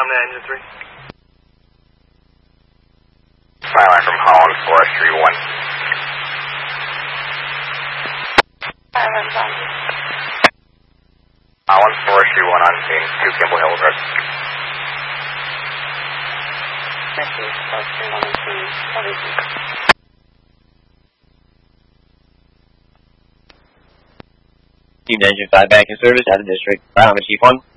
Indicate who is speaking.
Speaker 1: engine 3.
Speaker 2: Fire line from Holland, Forestry 1. Holland, Forestry 1 on scene, 2 Kimball Hill Road.
Speaker 3: Team Engine 5 back in service out of district. Fire line with Chief 1.